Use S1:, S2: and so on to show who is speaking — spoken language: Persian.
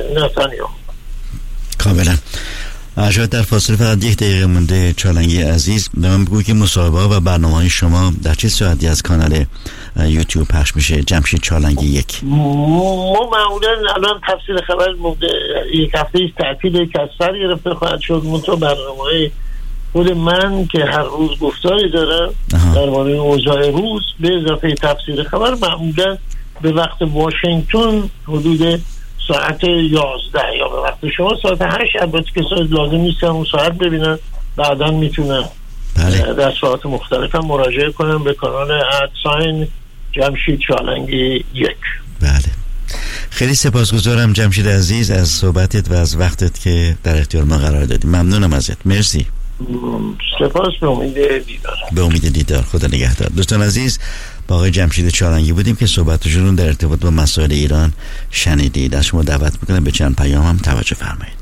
S1: نتانیاهو.
S2: کاملا. شاید در فاصله فقط 1 دقیقه مونده. چالنگی عزیز، به من بگو که مصاحبه و برنامه‌های شما در چه ساعتی از کانال یوتیوب پخش میشه؟ جمشید چالنگی 1.
S1: ما معمولا الان تفسیر خبر یک هفته تعطیل که از سر گرفته خواهد شد. منتها برنامه‌های خود من که هر روز گفتاری دارم درباره اوضاع روز به اضافه تفسیر خبر، معمولا به وقت واشنگتن حدود ساعت 11 یا به وقت شما ساعت 8. البته که لازم نیست اون ساعت ببینن، بعدا میتونن در ساعت مختلف هم مراجعه کنن به کانال ادساین جمشید چالنگی 1.
S2: بله، خیلی سپاسگزارم جمشید عزیز از صحبتت و از وقتت که در اختیار ما قرار دادی. ممنونم ازت. مرسی.
S1: سپاس. به امید دیدار.
S2: به امید دیدار. خدا نگهدار. دوستان عزیز، با آقای جمشید چالنگی بودیم که صحبتشون در ارتباط با مسائل ایران شنیدید. از شما دعوت میکنم به چند پیام هم توجه فرمایید.